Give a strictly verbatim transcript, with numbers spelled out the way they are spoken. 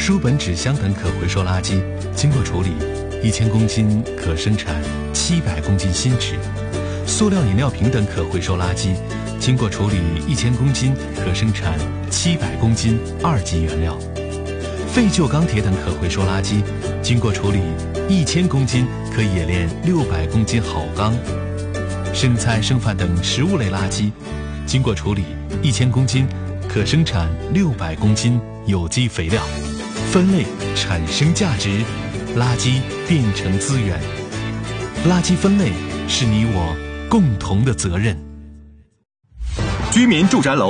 书本、纸箱等可回收垃圾，经过处理，一千公斤可生产七百公斤新纸；塑料饮料瓶等可回收垃圾，经过处理，一千公斤可生产七百公斤二级原料；废旧钢铁等可回收垃圾，经过处理，一千公斤可冶炼六百公斤好钢；剩菜剩饭等食物类垃圾，经过处理，一千公斤可生产六百公斤有机肥料。分类产生价值，垃圾变成资源。垃圾分类是你我共同的责任。 居民住宅楼